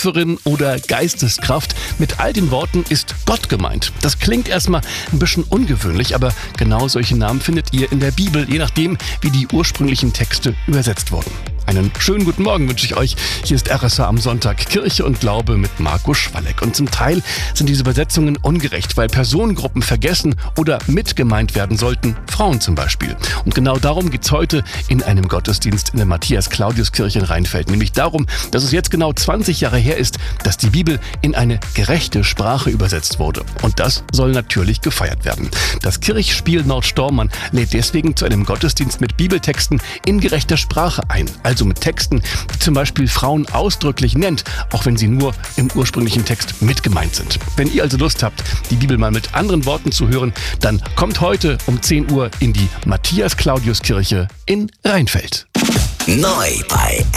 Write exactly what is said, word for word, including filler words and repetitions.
Helferin oder Geisteskraft. Mit all den Worten ist Gott gemeint. Das klingt erstmal ein bisschen ungewöhnlich, aber genau solche Namen findet ihr in der Bibel, je nachdem, wie die ursprünglichen Texte übersetzt wurden. Einen schönen guten Morgen wünsche ich euch. Hier ist R S A am Sonntag, Kirche und Glaube mit Marco Schwalleck. Und zum Teil sind diese Übersetzungen ungerecht, weil Personengruppen vergessen oder mitgemeint werden sollten, Frauen zum Beispiel. Und genau darum geht's heute in einem Gottesdienst in der Matthias-Claudius-Kirche in Rheinfeld. Nämlich darum, dass es jetzt genau zwanzig Jahre her ist, dass die Bibel in eine gerechte Sprache übersetzt wurde. Und das soll natürlich gefeiert werden. Das Kirchspiel Nord-Stormann lädt deswegen zu einem Gottesdienst mit Bibeltexten in gerechter Sprache ein. Also mit Texten, die zum Beispiel Frauen ausdrücklich nennt, auch wenn sie nur im ursprünglichen Text mit gemeint sind. Wenn ihr also Lust habt, die Bibel mal mit anderen Worten zu hören, dann kommt heute um zehn Uhr in die Matthias-Claudius-Kirche in Rheinfeld. Neu bei